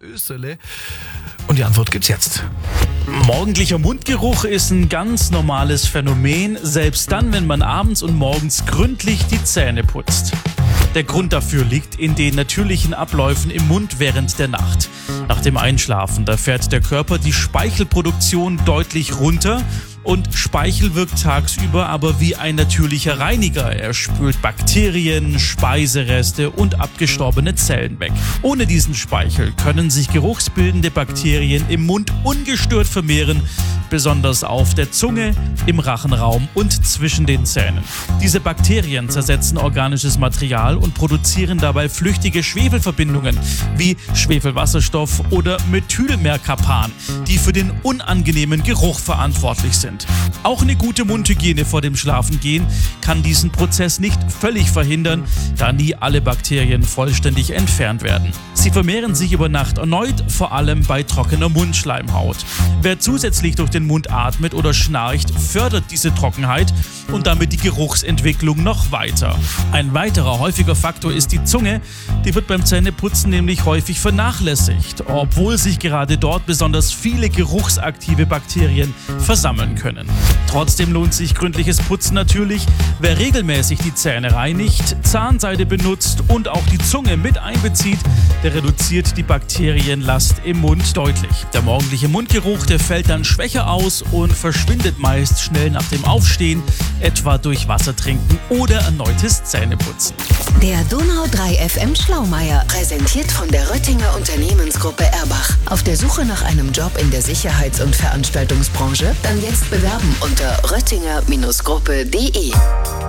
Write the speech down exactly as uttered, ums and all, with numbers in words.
Österle? Und die Antwort gibt's jetzt. Morgendlicher Mundgeruch ist ein ganz normales Phänomen, selbst dann, wenn man abends und morgens gründlich die Zähne putzt. Der Grund dafür liegt in den natürlichen Abläufen im Mund während der Nacht. Nach dem Einschlafen, da fährt der Körper die Speichelproduktion deutlich runter und Speichel wirkt tagsüber aber wie ein natürlicher Reiniger. Er spült Bakterien, Speisereste und abgestorbene Zellen weg. Ohne diesen Speichel können sich geruchsbildende Bakterien im Mund ungestört vermehren, besonders auf der Zunge, im Rachenraum und zwischen den Zähnen. Diese Bakterien zersetzen organisches Material und produzieren dabei flüchtige Schwefelverbindungen wie Schwefelwasserstoff oder Methylmercapan, die für den unangenehmen Geruch verantwortlich sind. Auch eine gute Mundhygiene vor dem Schlafengehen kann diesen Prozess nicht völlig verhindern, da nie alle Bakterien vollständig entfernt werden. Sie vermehren sich über Nacht erneut, vor allem bei trockener Mundschleimhaut. Wer zusätzlich durch den Mund atmet oder schnarcht, fördert diese Trockenheit und damit die Geruchsentwicklung noch weiter. Ein weiterer häufiger Faktor ist die Zunge. Die wird beim Zähneputzen nämlich häufig vernachlässigt, obwohl sich gerade dort besonders viele geruchsaktive Bakterien versammeln können. Trotzdem lohnt sich gründliches Putzen natürlich. Wer regelmäßig die Zähne reinigt, Zahnseide benutzt und auch die Zunge mit einbezieht, der reduziert die Bakterienlast im Mund deutlich. Der morgendliche Mundgeruch, der fällt dann schwächer aus und verschwindet meist schnell nach dem Aufstehen, etwa durch Wasser trinken oder erneutes Zähneputzen. Der Donau drei F M Schlaumeier, präsentiert von der Röttinger Unternehmensgruppe Erbach. Auf der Suche nach einem Job in der Sicherheits- und Veranstaltungsbranche? Dann jetzt bewerben unter röttinger Gruppe punkt de.